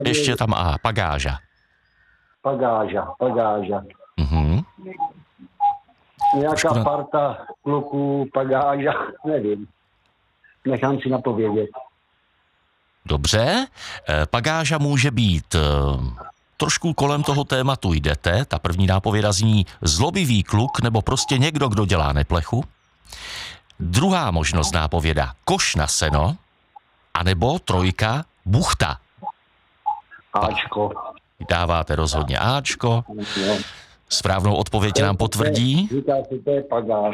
ještě tam A, Pagáža. Pagáža. Mhm. Nějaká parta kluků, Pagáža, nevím. Nechám si na to vědět. Dobře, Pagáža může být, trošku kolem toho tématu jdete, ta první nápověda zní zlobivý kluk nebo prostě někdo, kdo dělá neplechu. Druhá možnost nápověda koš na seno, anebo trojka buchta. Ačko. Dáváte rozhodně Ačko. Správnou odpověď nám potvrdí. Říká si, to je Pagáž.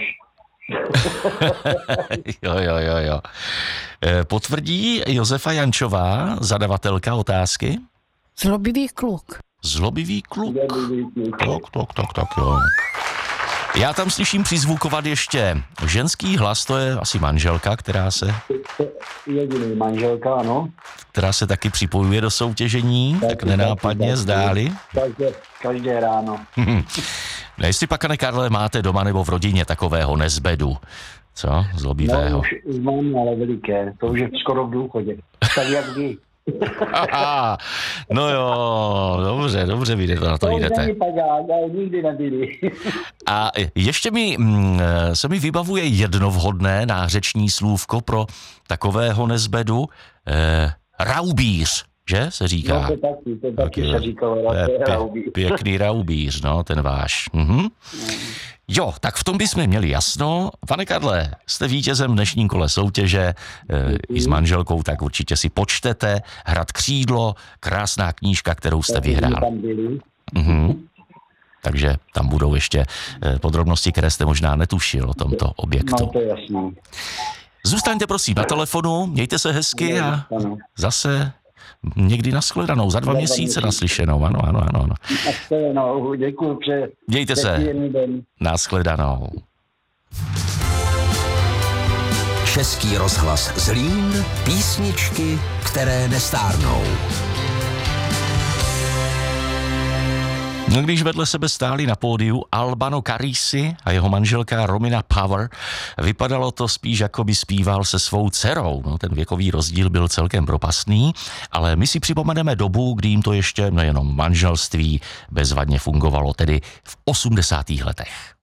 Jo. Potvrdí Josefa Jančová, zadavatelka otázky. Zlobivý kluk. Zlobivý kluk. Tak, jo. Já tam slyším přizvukovat ještě ženský hlas, to je asi manželka, která se... Jediný manželka, ano. Která se taky připojuje do soutěžení, tak nenápadně zdáli. Každé ráno. No jestli pak, pane Karle, máte doma nebo v rodině takového nezbedu, co? Zlobivého. No, už mám, ale veliké. To už je skoro v důchodě. Tak jak vy. No jo, dobře, vy na to jdete. To není Pagáž, ale nikdy nebyli. A ještě se mi vybavuje jedno vhodné nářeční slůvko pro takového nezbedu. Raubíř, že se říká? No to taky se říkalo. Pěkný raubíř, no, ten váš. Mhm. Jo, tak v tom bychom měli jasno. Pane Karle, jste vítězem dnešním kole soutěže i s manželkou, tak určitě si počtete. Hrad Křídlo, krásná knížka, kterou jste vyhrál. Mhm. Takže tam budou ještě podrobnosti, které jste možná netušil o tomto objektu. No, to je jasný. Zůstaňte prosím na telefonu, mějte se hezky a zase někdy nashledanou, za 2 měsíce naslyšenou, ano. Nashledanou, děkuji. Mějte se, nashledanou. Český rozhlas Zlín, písničky, které nestárnou. No, když vedle sebe stáli na pódiu Albano Carrisi a jeho manželka Romina Power, vypadalo to spíš, jako by zpíval se svou dcerou. No, ten věkový rozdíl byl celkem propastný, ale my si připomeneme dobu, kdy jim to ještě nejenom manželství bezvadně fungovalo, tedy v 80. letech.